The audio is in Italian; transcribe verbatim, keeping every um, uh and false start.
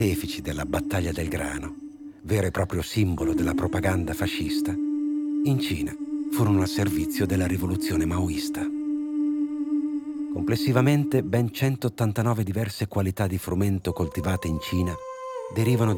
artefici della battaglia del grano, vero e proprio simbolo della propaganda fascista, in Cina furono al servizio della rivoluzione maoista. Complessivamente ben centottantanove diverse qualità di frumento coltivate in Cina derivano